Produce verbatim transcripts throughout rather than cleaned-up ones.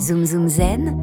Zoom Zoom Zen,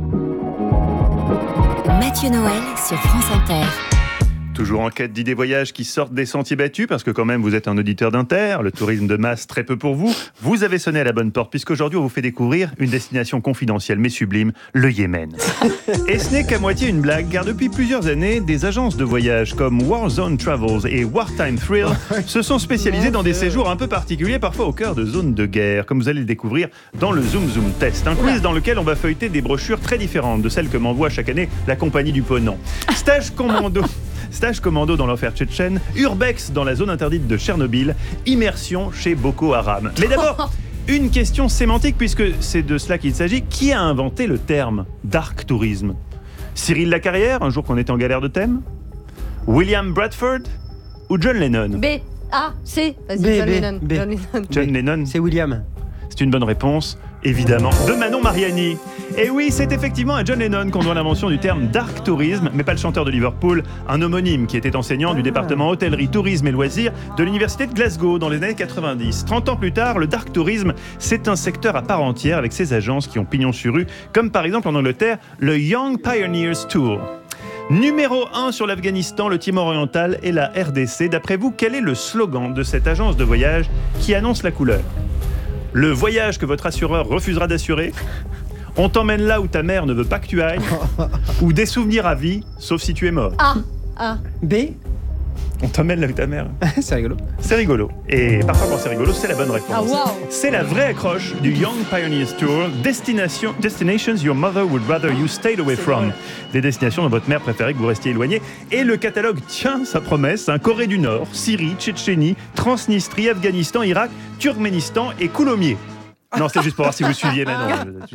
Mathieu Noël sur France Inter. Toujours en quête d'idées voyages qui sortent des sentiers battus, parce que quand même vous êtes un auditeur d'Inter, le tourisme de masse très peu pour vous. Vous avez sonné à la bonne porte, puisqu'aujourd'hui on vous fait découvrir une destination confidentielle mais sublime, le Yémen. Et ce n'est qu'à moitié une blague, car depuis plusieurs années, des agences de voyage comme Warzone Travels et Wartime Thrill se sont spécialisées dans des séjours un peu particuliers, parfois au cœur de zones de guerre, comme vous allez le découvrir dans le Zoom Zoom Test, un quiz dans lequel on va feuilleter des brochures très différentes de celles que m'envoie chaque année la compagnie du Ponant. Stage commando Stage commando dans l'enfer tchétchène, Urbex dans la zone interdite de Tchernobyl, immersion chez Boko Haram. Mais d'abord, une question sémantique, puisque c'est de cela qu'il s'agit. Qui a inventé le terme dark tourisme ? Cyril Lacarrière, un jour qu'on était en galère de thème ? William Bradford ou John Lennon ? B. A. C. Vas-y, B, John B, Lennon. B. John Lennon. John Lennon, C'est William. c'est une bonne réponse, évidemment, de Manon Mariani. Et oui, c'est effectivement à John Lennon qu'on doit l'invention du terme dark tourisme, mais pas le chanteur de Liverpool, un homonyme qui était enseignant du département hôtellerie, tourisme et loisirs de l'université de Glasgow dans les années quatre-vingt-dix. trente ans plus tard, le dark tourisme, c'est un secteur à part entière avec ses agences qui ont pignon sur rue, comme par exemple en Angleterre, le Young Pioneers Tour. Numéro un sur l'Afghanistan, le Timor oriental et la R D C. D'après vous, quel est le slogan de cette agence de voyage qui annonce la couleur ? Le voyage que votre assureur refusera d'assurer ? On t'emmène là où ta mère ne veut pas que tu ailles ? Ou des souvenirs à vie, sauf si tu es mort ? A. A. B. On t'emmène là où ta mère... C'est rigolo. C'est rigolo. Et parfois quand c'est rigolo, c'est la bonne réponse. Ah, waouh. C'est la vraie accroche du Young Pioneers Tour, Destination, Destinations Your Mother Would Rather You Stayed Away From. Des destinations dont votre mère préférait que vous restiez éloigné. Et le catalogue tient sa promesse, hein, Corée du Nord, Syrie, Tchétchénie, Transnistrie, Afghanistan, Irak, Turkménistan et Coulommiers. Non, c'est juste pour voir si vous suiviez maintenant.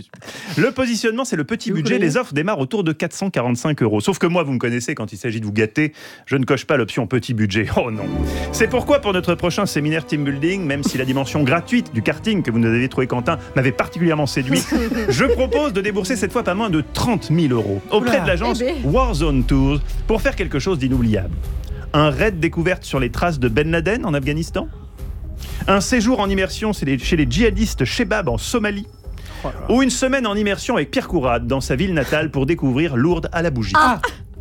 Le positionnement, c'est le petit Vous budget. connaissez Les offres démarrent autour de quatre cent quarante-cinq euros. Sauf que moi, vous me connaissez, quand il s'agit de vous gâter, je ne coche pas l'option petit budget. Oh non. C'est pourquoi, pour notre prochain séminaire team building, même si la dimension gratuite du karting que vous nous avez trouvé, Quentin, m'avait particulièrement séduit, je propose de débourser cette fois pas moins de trente mille euros auprès de l'agence Eh ben. Warzone Tours pour faire quelque chose d'inoubliable. Un raid découverte sur les traces de Ben Laden en Afghanistan ? Un séjour en immersion chez les djihadistes Shebab en Somalie, Oh ou une semaine en immersion avec Pierre Courade dans sa ville natale pour découvrir Lourdes à la bougie. Ah.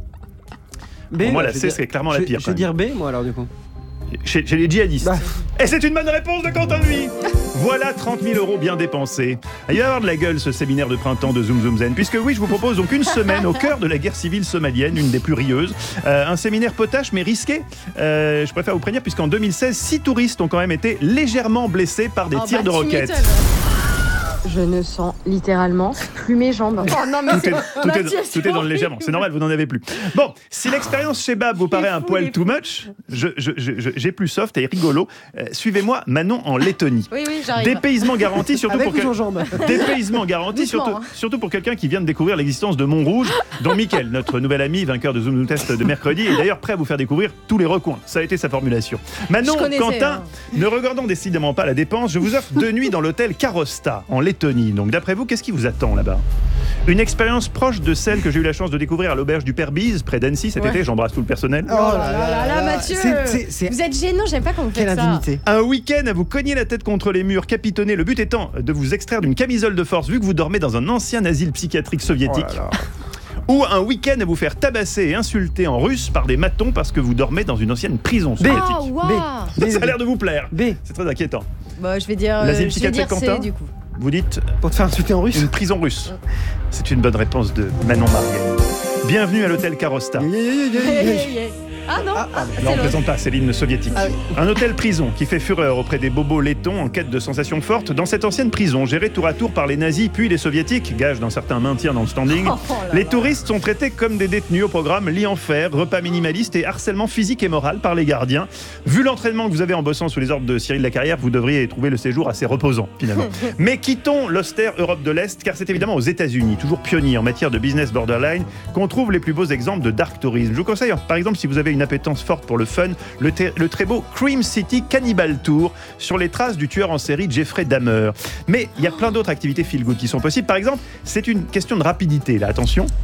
B. Pour moi, la je vais C, dire- c'est clairement la je- pire, Je quand vais dire B, moi, alors, du coup. Chez, chez les djihadistes. Bah. Et c'est une bonne réponse de Quentin Nuit. Voilà trente mille euros bien dépensés. Il va y avoir de la gueule ce séminaire de printemps de Zoom Zoom Zen, puisque oui, je vous propose donc une semaine au cœur de la guerre civile somalienne, une des plus rieuses. Euh, un séminaire potache mais risqué. Euh, je préfère vous prévenir, puisqu'en deux mille seize, six touristes ont quand même été légèrement blessés par des Oh, tirs bah, de tu roquettes. m'étonnes. Je ne sens littéralement plus mes jambes. Oh non, mais Tout est, c'est... tout est- Mathieu, tout c'est est dans le horrible. légèrement. C'est normal, vous n'en avez plus. Bon, si l'expérience chez Bab vous paraît un fou, poil il est too fou. much, je, je, je, je- j'ai plus soft et rigolo. Euh, suivez-moi, Manon en Lettonie. Oui, oui, j'arrive. Dépaysement garanti, surtout Avec pour ou quel- sans jambes. Dépaysement garanti, Doucement, surtout, hein. surtout pour quelqu'un qui vient de découvrir l'existence de Montrouge, dont Mickaël, notre nouvel ami, vainqueur de Zoom Zoom Test de mercredi, est d'ailleurs prêt à vous faire découvrir tous les recoins. Ça a été sa formulation. Manon, Je connaissais, Quentin, hein. ne regardons décidément pas la dépense. Je vous offre deux nuits dans l'hôtel Karosta, en Lettonie. Donc d'après vous, qu'est-ce qui vous attend là-bas ? Une expérience proche de celle que j'ai eu la chance de découvrir à l'auberge du Père Bise, près d'Annecy cet Ouais. été. J'embrasse tout le personnel. Oh là là là, Mathieu. C'est- c'est- c'est- Vous êtes gênant, j'aime pas quand vous Quelle faites ça. indignité. Un week-end à vous cogner la tête contre les murs, capitonner, le but étant de vous extraire d'une camisole de force vu que vous dormez dans un ancien asile psychiatrique soviétique. Oh là là. Ou un week-end à vous faire tabasser et insulter en russe par des matons parce que vous dormez dans une ancienne prison soviétique. Oh, waouh. B. Ça a l'air de vous plaire. B. C'est très inquiétant. Bah, je vais dire, euh, L'asile je vais psychiatrique dire C, Quentin du coup. Vous dites Pour te faire insulter en russe. une prison russe. C'est une bonne réponse de Manon Marguerite. Bienvenue à l'hôtel Karosta. Yeah, yeah, yeah, yeah, Hey, yeah. hey, hey. Ah non, ah, Non, on c'est ne l'autre. présente pas, c'est l'hymne soviétique. Ah oui. Un hôtel-prison qui fait fureur auprès des bobos lettons en quête de sensations fortes dans cette ancienne prison gérée tour à tour par les nazis puis les soviétiques, gage d'un certain maintien dans le standing. Oh, oh là Les là. touristes sont traités comme des détenus au programme lit en fer, repas minimaliste et harcèlement physique et moral par les gardiens. Vu l'entraînement que vous avez en bossant sous les ordres de Cyril Lacarrière, vous devriez trouver le séjour assez reposant finalement. Mais quittons l'austère Europe de l'Est, car c'est évidemment aux États-Unis, toujours pionnier en matière de business borderline, qu'on trouve les plus beaux exemples de dark tourisme. Je vous conseille, par exemple, si vous avez une appétence forte pour le fun, le, t- le très beau Cream City Cannibal Tour sur les traces du tueur en série Jeffrey Dahmer. Mais il y a plein d'autres activités feel good qui sont possibles. Par exemple, c'est une question de rapidité, là, attention.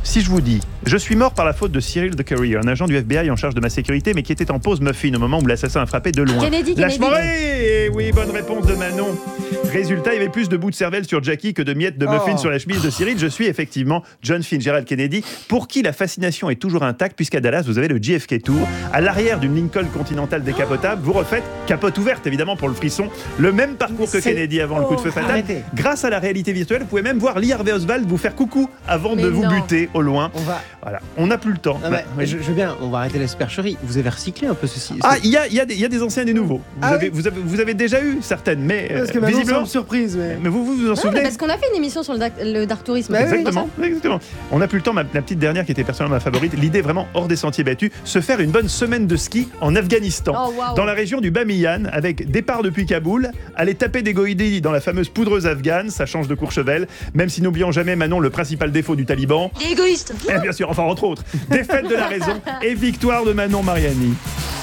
Si je vous dis, je suis mort par la faute de Cyril the Courier, un agent du F B I en charge de ma sécurité, mais qui était en pause muffin au moment où l'assassin a frappé de loin. Kennedy, Lâche-moi Kennedy. ré Oui, bonne réponse de Manon. Résultat, il y avait plus de bouts de cervelle sur Jackie que de miettes de muffin Oh. sur la chemise de Cyril. Je suis effectivement John Fitzgerald Kennedy, pour qui la fascination est toujours intacte, puisqu'à Dallas, vous avez le J F K Tour. À l'arrière d'une Lincoln Continental décapotable, vous refaites, capote ouverte évidemment pour le frisson, le même parcours que C'est- Kennedy avant le coup de feu fatal. Arrêtez. Grâce à la réalité virtuelle, vous pouvez même voir Lee Harvey Oswald vous faire coucou avant Mais de vous non. buter au loin. On va. Voilà, on n'a plus le temps. Ah bah, Bah, oui. je, je veux bien, on va arrêter la supercherie. Vous avez recyclé un peu ceci. Ah, il y a, il y, a des- il y a des anciens et des nouveaux. Vous, Ah avez, oui. vous, avez, vous avez déjà eu certaines, mais euh, Parce que maintenant, c'est visiblement. une surprise. Mais... Mais vous vous, vous en Non, mais souvenez parce qu'on a fait une émission sur le dark, le dark tourisme. Bah oui, Exactement, exactement. On n'a plus le temps. Ma, la petite dernière qui était personnellement ma favorite, l'idée vraiment hors des sentiers battus, se faire une bonne semaine de ski en Afghanistan. Oh, waouh. Dans la région du Bamiyan, avec départ depuis Kaboul, aller taper des goïdis dans la fameuse poudreuse afghane, ça change de Courchevel, même si n'oublions jamais, Manon, le principal défaut du taliban. Les égoïstes. Eh bien sûr, enfin entre autres, défaite de la raison et victoire de Manon Mariani.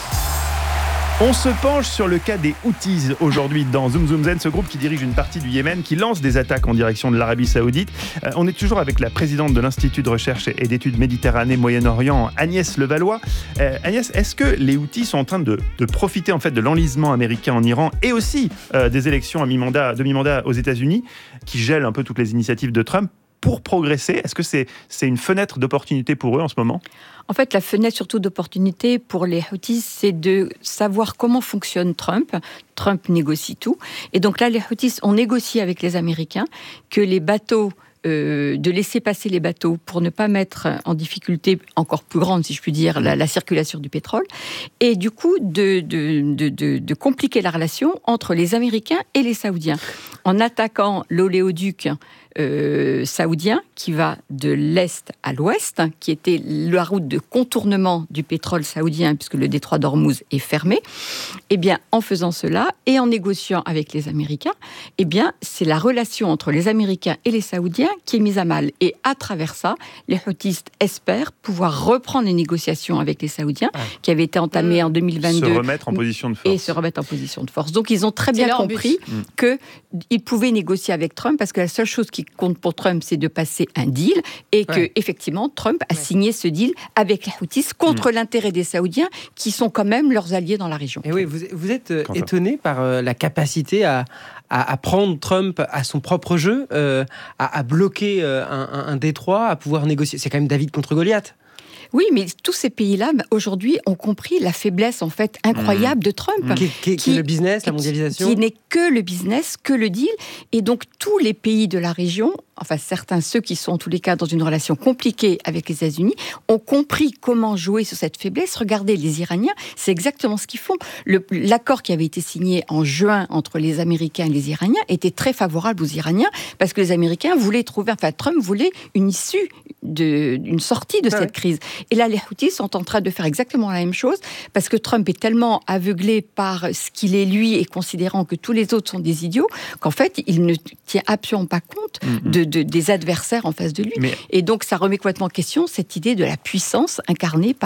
On se penche sur le cas des Houthis aujourd'hui dans Zoom Zoom Zen, ce groupe qui dirige une partie du Yémen, qui lance des attaques en direction de l'Arabie Saoudite. Euh, on est toujours avec la présidente de l'Institut de recherche et d'études Méditerranée-Moyen-Orient, Agnès Levallois. Euh, Agnès, est-ce que les Houthis sont en train de, de profiter en fait de l'enlisement américain en Iran et aussi euh, des élections à mi-mandat, demi-mandat aux États-Unis, qui gèlent un peu toutes les initiatives de Trump pour progresser? Est-ce que c'est, c'est une fenêtre d'opportunité pour eux en ce moment? En fait, la fenêtre surtout d'opportunité pour les Houthis, c'est de savoir comment fonctionne Trump. Trump négocie tout. Et donc là, les Houthis ont négocié avec les Américains que les bateaux, euh, de laisser passer les bateaux pour ne pas mettre en difficulté encore plus grande, si je puis dire, la, la circulation du pétrole. Et du coup, de, de, de, de, de compliquer la relation entre les Américains et les Saoudiens. En attaquant l'oléoduc Euh, saoudien qui va de l'est à l'ouest, qui était la route de contournement du pétrole saoudien puisque le détroit d'Ormuz est fermé. Eh bien, en faisant cela et en négociant avec les Américains, eh bien, c'est la relation entre les Américains et les Saoudiens qui est mise à mal. Et à travers ça, les Houthis espèrent pouvoir reprendre les négociations avec les Saoudiens Ah. qui avaient été entamées en deux mille vingt-deux Se remettre en position de force. et se remettre en position de force. Donc, ils ont très C'est bien leur compris but. qu'ils pouvaient négocier avec Trump parce que la seule chose qui compte pour Trump, c'est de passer un deal et que, Ouais. effectivement, Trump a signé ce deal avec les Houthis contre l'intérêt des Saoudiens qui sont quand même leurs alliés dans la région. Et oui, vous, vous êtes euh, Quentin. étonné par euh, la capacité à, à, à prendre Trump à son propre jeu, euh, à, à bloquer euh, un, un, un détroit, à pouvoir négocier. C'est quand même David contre Goliath. Oui, mais tous ces pays-là, aujourd'hui, ont compris la faiblesse, en fait, incroyable de Trump. Qui, qui- qui est Qui- le business, la qui- mondialisation. Qui n'est que le business, que le deal. Et donc, tous les pays de la région, enfin certains, ceux qui sont en tous les cas dans une relation compliquée avec les États-Unis, ont compris comment jouer sur cette faiblesse. Regardez, les Iraniens, c'est exactement ce qu'ils font. Le- l'accord qui avait été signé en juin entre les Américains et les Iraniens était très favorable aux Iraniens parce que les Américains voulaient trouver, enfin Trump voulait une issue, de, une sortie de Ah cette ouais. crise. Et là, les Houthis sont en train de faire exactement la même chose parce que Trump est tellement aveuglé par ce qu'il est lui et considérant que tous les autres sont des idiots qu'en fait, il ne tient absolument pas compte de, de- des adversaires en face de lui. Mais Et donc, ça remet complètement en question cette idée de la puissance incarnée par